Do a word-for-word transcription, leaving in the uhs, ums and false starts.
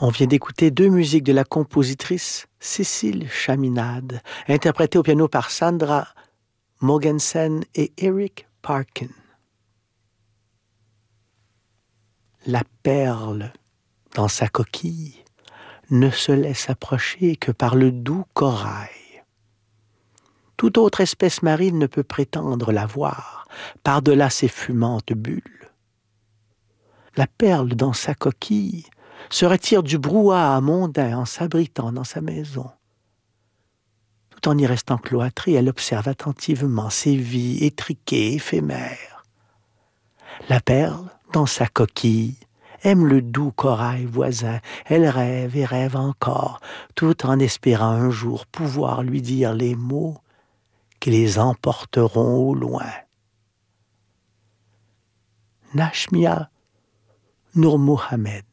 On vient d'écouter deux musiques de la compositrice Cécile Chaminade, interprétées au piano par Sandra Mogensen et Eric Parkin. La perle dans sa coquille ne se laisse approcher que par le doux corail. Toute autre espèce marine ne peut prétendre la voir par-delà ces fumantes bulles. La perle dans sa coquille se retire du brouhaha mondain en s'abritant dans sa maison. Tout en y restant cloîtrée, elle observe attentivement ces vies étriquées, éphémères. La perle, dans sa coquille, aime le doux corail voisin. Elle rêve et rêve encore, tout en espérant un jour pouvoir lui dire les mots qui les emporteront au loin. Nachmia Nour Mohamed.